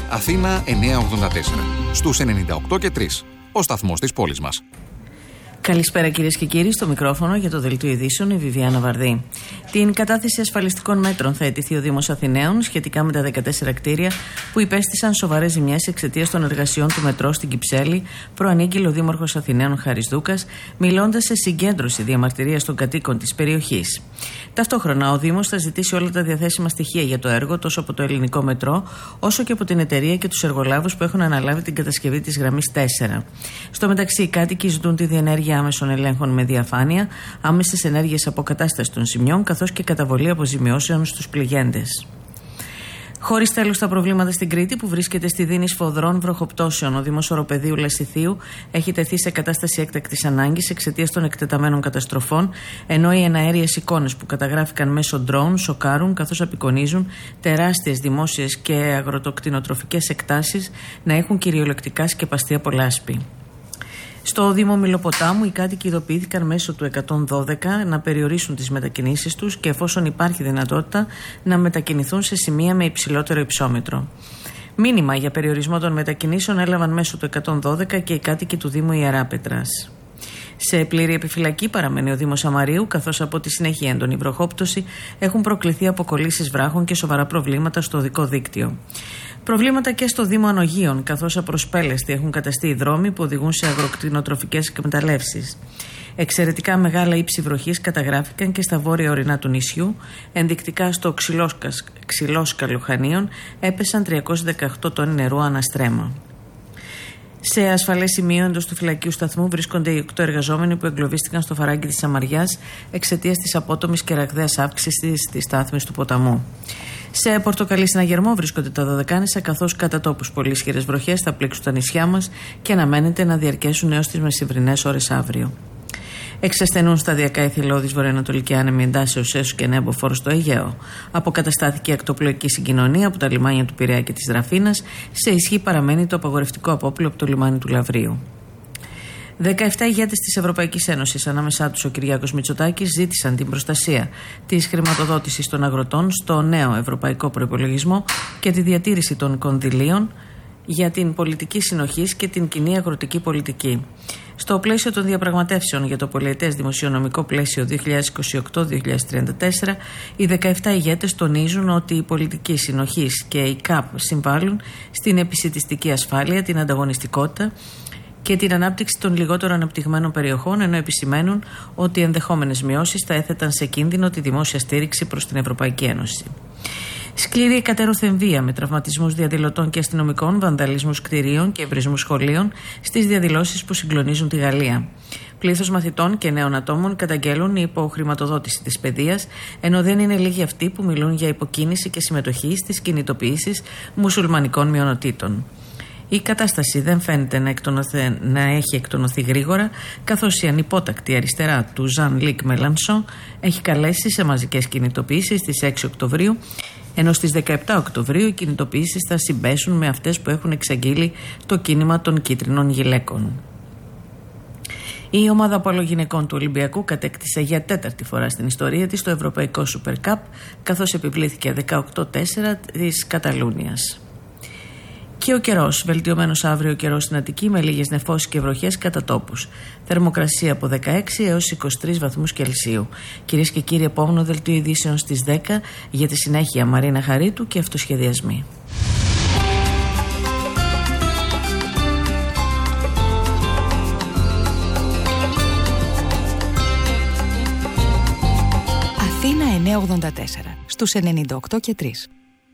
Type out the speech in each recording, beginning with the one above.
Αθήνα 984. Στους 98 και 3. Ο σταθμός της πόλης μας. Καλησπέρα κυρίες και κύριοι, στο μικρόφωνο για το Δελτίο Ειδήσεων η Βιβιάνα Βαρδί. Την κατάθεση ασφαλιστικών μέτρων θα αιτηθεί ο Δήμος Αθηναίων σχετικά με τα 14 κτίρια που υπέστησαν σοβαρές ζημιές εξαιτίας των εργασιών του μετρό στην Κυψέλη, προανήγγειλε ο Δήμαρχος Αθηναίων Χάρης Δούκας, μιλώντας σε συγκέντρωση διαμαρτυρίας των κατοίκων της περιοχής. Ταυτόχρονα, ο Δήμος θα ζητήσει όλα τα διαθέσιμα στοιχεία για το έργο τόσο από το ελληνικό μετρό, όσο και από την εταιρεία και τους εργολάβους που έχουν αναλάβει την κατασκευή της γραμμής 4. Στο μεταξύ, οι κάτοικοι ζητούν τη διενέργεια άμεσων ελέγχων με διαφάνεια, άμεσες ενέργειες αποκατάστασης των ζημιών, καθώς και καταβολή αποζημιώσεων στους πληγέντες. Χωρίς τέλος τα προβλήματα στην Κρήτη, που βρίσκεται στη δίνη σφοδρών βροχοπτώσεων, ο Δήμος Οροπεδίου Λασιθίου έχει τεθεί σε κατάσταση έκτακτης ανάγκης εξαιτίας των εκτεταμένων καταστροφών, ενώ οι εναέριες εικόνες που καταγράφηκαν μέσω ντρόουν σοκάρουν, καθώς απεικονίζουν τεράστιες δημόσιες και αγροτοκτηνοτροφικές εκτάσεις να έχουν κυριολεκτικά σκεπαστεί από λάσπη. Στο Δήμο Μιλοποτάμου, οι κάτοικοι ειδοποιήθηκαν μέσω του 112 να περιορίσουν τις μετακινήσεις τους και εφόσον υπάρχει δυνατότητα να μετακινηθούν σε σημεία με υψηλότερο υψόμετρο. Μήνυμα για περιορισμό των μετακινήσεων έλαβαν μέσω του 112 και οι κάτοικοι του Δήμου Ιεράπετρας. Σε πλήρη επιφυλακή παραμένει ο Δήμος Αμαρίου, καθώς από τη συνέχεια έντονη βροχόπτωση έχουν προκληθεί αποκολλήσεις βράχων και σοβαρά προβλήματα στο οδικό δίκτυο. Προβλήματα και στο Δήμο Ανογείων, καθώς απροσπέλευτοι έχουν καταστεί οι δρόμοι που οδηγούν σε αγροκτηνοτροφικές εκμεταλλεύσεις. Εξαιρετικά μεγάλα ύψη βροχής καταγράφηκαν και στα βόρεια ορεινά του νησιού. Ενδεικτικά στο Ξυλόσκαλο Χανίων έπεσαν 318 τόνοι νερού αναστρέμα. Σε ασφαλές σημείο εντός του φυλακίου σταθμού βρίσκονται οι 8 εργαζόμενοι που εγκλωβίστηκαν στο φαράγγι της Σαμαριάς εξαιτίας της απότομης και ραγδαίας αύξησης της στάθμης του ποταμού. Σε Πορτοκαλί συναγερμό βρίσκονται τα Δωδεκάνησα, καθώς κατά τόπους πολύ ισχυρές βροχές θα πλήξουν τα νησιά μας και αναμένεται να διαρκέσουν έως τις μεσημβρινές ώρες αύριο. Εξασθενούν σταδιακά οι θηλώδεις βορειοανατολική άνεμη εντάσσεως έσου και νεομποφόρου στο Αιγαίο. Αποκαταστάθηκε η ακτοπλοϊκή συγκοινωνία από τα λιμάνια του Πειραιά και της Δραφίνας. Σε ισχύ παραμένει το απαγορευτικό απόπλαιο από το λιμάνι του Λαυρίου. 17 ηγέτες της Ευρωπαϊκής Ένωσης, ανάμεσά τους ο Κυριάκος Μητσοτάκης, ζήτησαν την προστασία της χρηματοδότησης των αγροτών στο νέο ευρωπαϊκό προϋπολογισμό και τη διατήρηση των κονδυλίων για την πολιτική συνοχής και την κοινή αγροτική πολιτική. Στο πλαίσιο των διαπραγματεύσεων για το πολιετές δημοσιονομικό πλαίσιο 2028-2034, οι 17 ηγέτες τονίζουν ότι η πολιτική συνοχής και η ΚΑΠ συμβάλλουν στην επισιτιστική ασφάλεια, την ανταγωνιστικότητα και την ανάπτυξη των λιγότερο αναπτυγμένων περιοχών, ενώ επισημαίνουν ότι ενδεχόμενες μειώσεις θα έθεταν σε κίνδυνο τη δημόσια στήριξη προς την Ευρωπαϊκή Ένωση. Σκληρή εκατέρωθεν βία με τραυματισμούς διαδηλωτών και αστυνομικών, βανδαλισμούς κτηρίων και ευρυσμούς σχολείων στις διαδηλώσεις που συγκλονίζουν τη Γαλλία. Πλήθος μαθητών και νέων ατόμων καταγγέλουν η υποχρηματοδότηση της παιδείας, ενώ δεν είναι λίγοι αυτοί που μιλούν για υποκίνηση και συμμετοχή στις κινητοποιήσεις μουσουλμανικών μειονοτήτων. Η κατάσταση δεν φαίνεται να έχει εκτονωθεί γρήγορα, καθώς η ανυπότακτη αριστερά του Ζαν Λίκ Μελανσόν έχει καλέσει σε μαζικές κινητοποιήσεις στις 6 Οκτωβρίου, ενώ στις 17 Οκτωβρίου οι κινητοποιήσεις θα συμπέσουν με αυτές που έχουν εξαγγείλει το κίνημα των κίτρινων γυλαίκων. Η ομάδα απολογυναικών του Ολυμπιακού κατέκτησε για 4η φορά στην ιστορία της το Ευρωπαϊκό Super Cup, καθώς επιβλήθηκε 18-4 της Καταλούνιας. Και ο καιρός. Βελτιωμένος αύριο καιρός στην Αττική με λίγες νεφώσεις και βροχές κατά τόπους. Θερμοκρασία από 16 έως 23 βαθμούς Κελσίου. Κυρίες και κύριοι, επόμενο δελτίο ειδήσεων στις 10 για τη συνέχεια Μαρίνα Χαρίτου και αυτοσχεδιασμοί. Αθήνα 984 στους 98 και 3.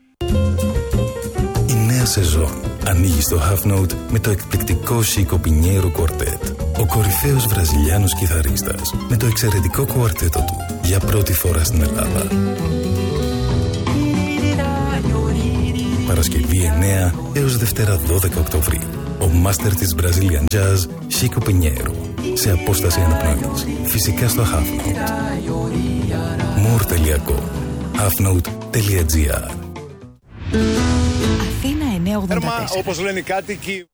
Νέα σεζόν ανοίγει στο Half Note με το εκπληκτικό Chico Pinheiro Quartet. Ο κορυφαίος βραζιλιάνος κιθαρίστας με το εξαιρετικό κουαρτέτο του για πρώτη φορά στην Ελλάδα. Παρασκευή 9 έως Δευτέρα 12 Οκτωβρίου. Ο μάστερ της Brazilian Jazz Chico Pinheiro σε απόσταση αναπνοής. Φυσικά στο Half Note. more.com halfnote.gr. Αθήνα 984. Όπως λένε οι κάτοικοι.